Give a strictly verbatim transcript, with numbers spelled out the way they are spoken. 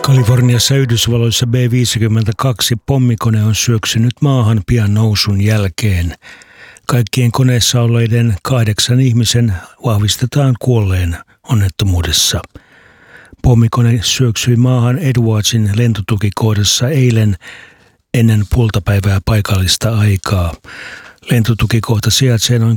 Kaliforniassa Yhdysvalloissa B viisikymmentäkaksi pommikone on syöksynyt maahan pian nousun jälkeen. Kaikkien koneessa olleiden kahdeksan ihmisen vahvistetaan kuolleen onnettomuudessa. Pommikone syöksyi maahan Edwardsin lentotukikohdassa eilen ennen puoltapäivää paikallista aikaa. Lentotukikohta sijaitsee noin